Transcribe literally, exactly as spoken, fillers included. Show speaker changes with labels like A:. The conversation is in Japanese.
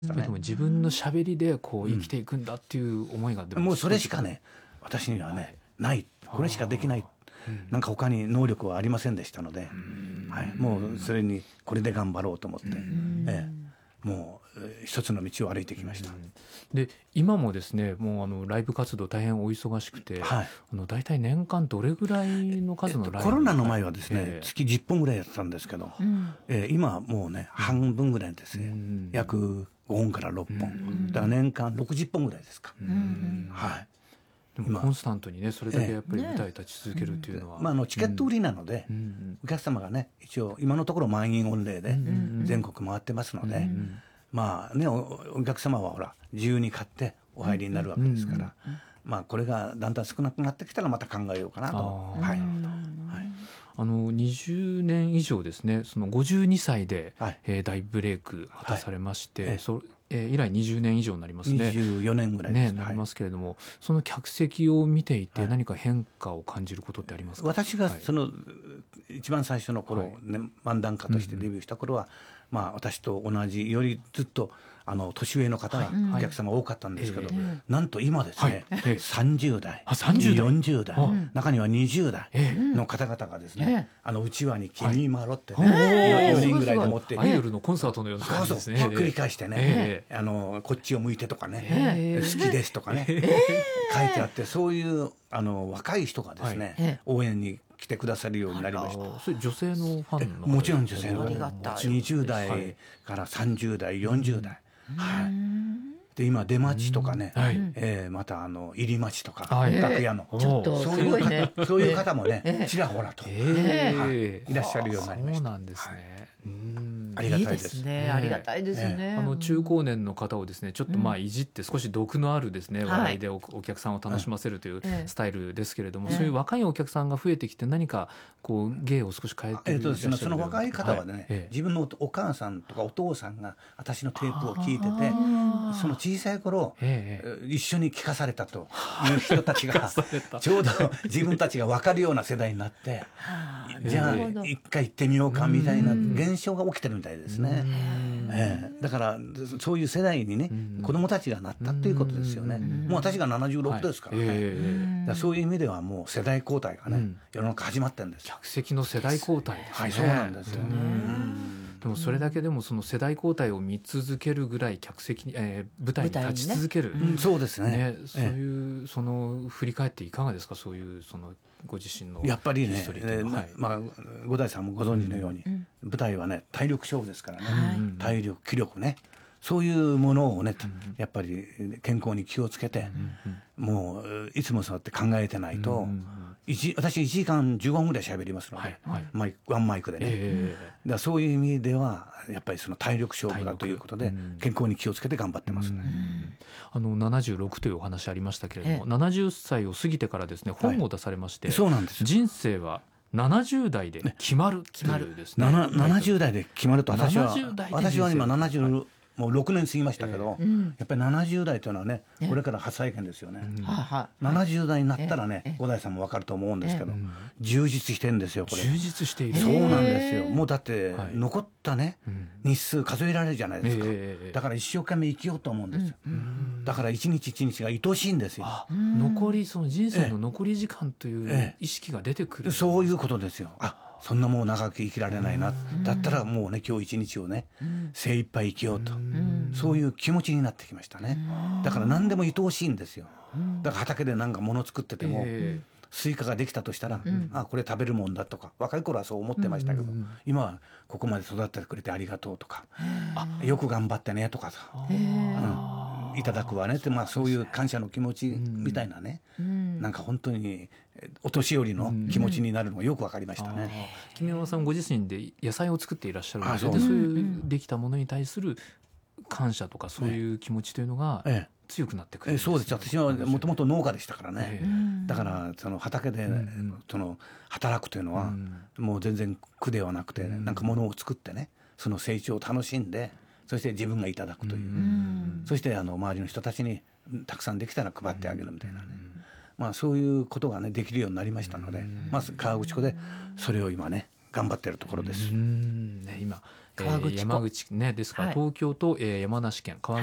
A: それとも自分の喋りでこう生きていくんだっていう思いが、
B: でももうそれしかね私にはね、はい、ないこれしかできない、なんか他に能力はありませんでしたので、はい、もうそれにこれで頑張ろうと思って、ええ、もう一つの道を歩いてきました。
A: で今もですねもうあのライブ活動大変お忙しくて、はい、あの大体年間どれぐらいの数のライブ、えっと、
B: コロナの前はですね、えー、月じゅっぽんぐらいやってたんですけど、うんえー、今はもうね半分ぐらいですね、うん、約ごほんからろっぽん、うん、だから年間ろくじゅっぽんぐらいですか、うんはい、
A: でもコンスタントにねそれだけやっぱり舞台立ち続けるっていうのは、
B: えーねまあ、あのチケット売りなので、うん、お客様がね一応今のところ満員御礼で全国回ってますので、うん、まあね お, お客様はほら自由に買ってお入りになるわけですから、うんうんまあ、これがだんだん少なくなってきたらまた考えようかなと。はいはい、
A: あのにじゅうねん以上ですねそのごじゅうにさいで、はいえー、大ブレイク果たされまして、はいそえー、以来にじゅうねん以上になりますね。
B: にじゅうよねんぐらいです、
A: ね、なりますけれども、はい、その客席を見ていて何か変化を感じることってありますか？
B: 私がその、はい、一番最初の頃、ね、漫談家としてデビューした頃は、うんうんまあ、私と同じよりずっとあの年上の方がお客様多かったんですけど、はいはい、なんと今ですね、はい、さんじゅうだい、さんじゅうだいよんじゅうだい、うん、中にはにじゅうだいの方々がですね、うん、あのうちわに君まろってね、はい、よにんぐらいで持って
A: アイドルのコンサートのような感じですね。
B: そうそうひっくり返してね、えー、あのこっちを向いてとかね、えー、好きですとかね、えー、書いてあってそういうあの若い人がですね、はい、応援に来てくださるようになりました。
A: それ女性のファンの
B: もちろん女性のファンにじゅうだいからさんじゅうだいよんじゅうだい、はい、で今出待ちとかね、はいえー、またあの入り待ちとか、はい、楽屋の
C: ちょっと
B: そういう方、ね、そういう方もね、えー、ちらほらと、えーはい、いらっしゃるようになりました。
A: そうなんですね、はい
B: うんありがたいです。
C: いいですね、ありがたいですね、
A: えー、あの中高年の方をですねちょっとまあいじって少し毒のあるですね、うん、笑いで お, お客さんを楽しませるというスタイルですけれども、はい、そういう若いお客さんが増えてきて何かこう芸を少し変えていらっしゃる、えーとですね、
B: その若い方はね、はいえー、自分のお母さんとかお父さんが私のテープを聞いててその小さい頃、えー、一緒に聞かされたという人たちがちょうど自分たちが分かるような世代になってじゃあ一回行ってみようかみたいな現象が起きてるみたいですね。えー、だからそういう世代にね子どもたちがなったっていうことですよね。もう私がななじゅうろくですからね、はいえー、だからそういう意味ではもう世代交代がね、うん、世の中始まってるんです。
A: 客席の世代交代ですね。
B: はい、そうなんですよ。
A: でもそれだけでもその世代交代を見続けるぐらい客席に、えー、舞台に立ち続ける、
B: ねうん、そうですね。
A: ねそういうその振り返っていかがですか？そういうそのご自身の
B: やっぱりね、えーはいまあ、五代さんもご存知のように、うん、舞台はね体力勝負ですからね、はい、体力気力ねそういうものをね、うん、やっぱり健康に気をつけて、うん、もういつもそうやって考えてないと、うん、私いちじかんじゅうごふんぐらい喋りますので、はいはい、マイクワンマイクでね、えー、だそういう意味ではやっぱりその体力勝負だということで、うん、健康に気をつけて頑張ってますね、うん、
A: あのななじゅうろくというお話ありましたけれども、えー、ななじゅっさいを過ぎてからですね本を出されまして、はい、
B: そうなんです。
A: 人生はななじゅうだいで決まるというですね、
B: ななじゅうだいで決まると私は私は今ななじゅうもうろくねん過ぎましたけど、えー、やっぱりななじゅうだいというのはね、えー、これから初体験ですよね、うん、ななじゅうだいになったらね、えー、五代さんも分かると思うんですけど、えー、充実してるんですよこれ。
A: 充実している。
B: そうなんですよ。もうだって残ったね、はい、日数数えられるじゃないですか、えー、だから一生懸命生きようと思うんですよ、うん、だから一日一日が愛しいんですよ。
A: 残りその人生の残り時間という意識が出てくる、
B: えー、そういうことですよ。あそんなもう長く生きられないな、だったらもうね今日一日をね、うん、精一杯生きようと、うん、そういう気持ちになってきましたね。だから何でも愛おしいんですよ。だから畑でなんか物作ってても、えー、スイカができたとしたら、うん、あこれ食べるもんだとか若い頃はそう思ってましたけど、うん、今はここまで育ててくれてありがとうとか、あよく頑張ってねとかさ、うん、いただくわねって、まあ、そういう感謝の気持ちみたいなね、うん、なんか本当にお年寄りの気持ちになるのがよく分かりましたね、うん、
A: 君山さんご自身で野菜を作っていらっしゃるので、そういうできたものに対する感謝とかそういう気持ちというのが強くなってくるんですね。
B: ええ、そうです。私はもともと農家でしたからね、ええ、だからその畑で、うん、その働くというのは、うん、もう全然苦ではなくて、うん、なんか物を作ってねその成長を楽しんでそして自分がいただくという、うん、そしてあの周りの人たちにたくさんできたら配ってあげるみたいなね、うんまあ、そういうことが、ね、できるようになりましたので、まず河口湖でそれを今ね頑張っているところです。
A: うん、ね、今えー、山口ねですから東京と、えー、山梨県川